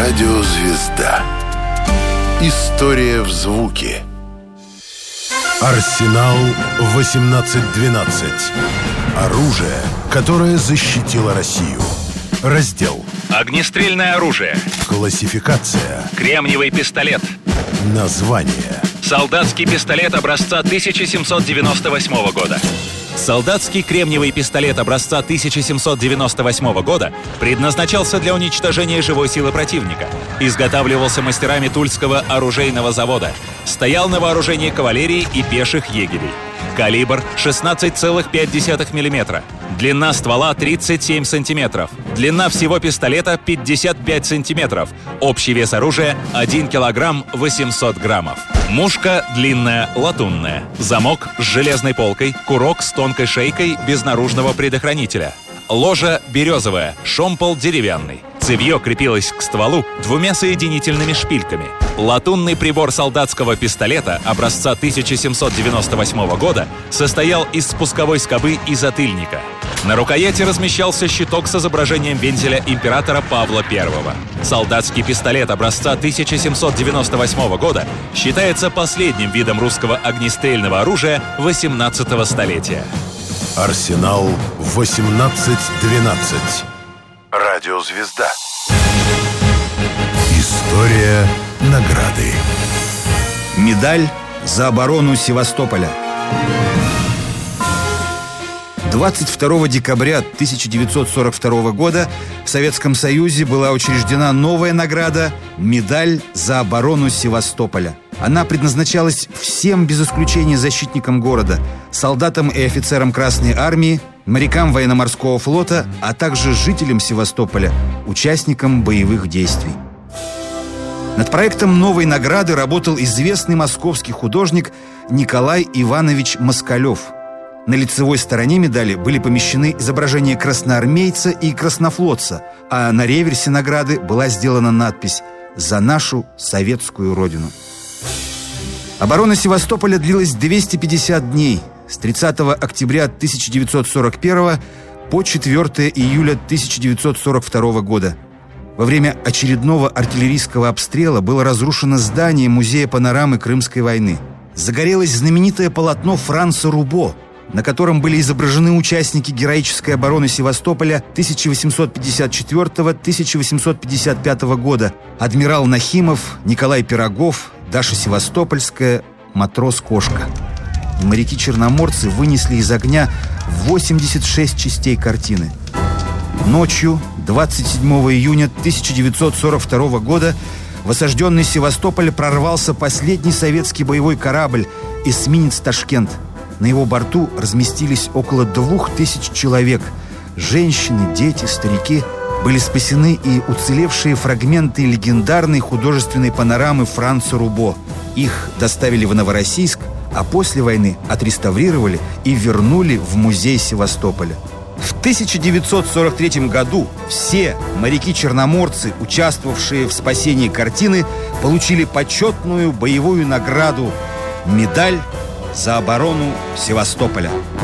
Радиозвезда. История в звуке. Арсенал 1812. Оружие, которое защитило Россию. Раздел. Огнестрельное оружие. Классификация. Кремниевый пистолет. Название. Солдатский пистолет образца 1798 года. Солдатский кремниевый пистолет образца 1798 года предназначался для уничтожения живой силы противника. Изготавливался мастерами Тульского оружейного завода. Стоял на вооружении кавалерии и пеших егерей. Калибр 16,5 мм. Длина ствола 37 см. Длина всего пистолета 55 см. Общий вес оружия 1 кг 800 граммов. Мушка длинная, латунная. Замок с железной полкой. Курок с тонкой шейкой без наружного предохранителя. Ложа березовая, шомпол деревянный. Цевье крепилось к стволу двумя соединительными шпильками. Латунный прибор солдатского пистолета образца 1798 года состоял из спусковой скобы и затыльника. На рукояти размещался щиток с изображением вензеля императора Павла I. Солдатский пистолет образца 1798 года считается последним видом русского огнестрельного оружия 18 столетия. Арсенал 1812. Радиозвезда. История награды. Медаль за оборону Севастополя. 22 декабря 1942 года в Советском Союзе была учреждена новая награда «Медаль за оборону Севастополя». Она предназначалась всем без исключения защитникам города, солдатам и офицерам Красной Армии, морякам военно-морского флота, а также жителям Севастополя, участникам боевых действий. Над проектом новой награды работал известный московский художник Николай Иванович Москалев. На лицевой стороне медали были помещены изображения красноармейца и краснофлотца, а на реверсе награды была сделана надпись «За нашу советскую Родину». Оборона Севастополя длилась 250 дней, с 30 октября 1941 по 4 июля 1942 года. Во время очередного артиллерийского обстрела было разрушено здание Музея панорамы Крымской войны. Загорелось знаменитое полотно Франца Рубо, на котором были изображены участники героической обороны Севастополя 1854-1855 года: адмирал Нахимов, Николай Пирогов, Даша Севастопольская, матрос Кошка. Моряки-черноморцы вынесли из огня 86 частей картины. Ночью 27 июня 1942 года в осажденный Севастополь прорвался последний советский боевой корабль эсминец «Ташкент». На его борту разместились около 2000 человек. Женщины, дети, старики. Были спасены и уцелевшие фрагменты легендарной художественной панорамы Франца Рубо. Их доставили в Новороссийск, а после войны отреставрировали и вернули в музей Севастополя. В 1943 году все моряки-черноморцы, участвовавшие в спасении картины, получили почетную боевую награду «Медаль за оборону Севастополя».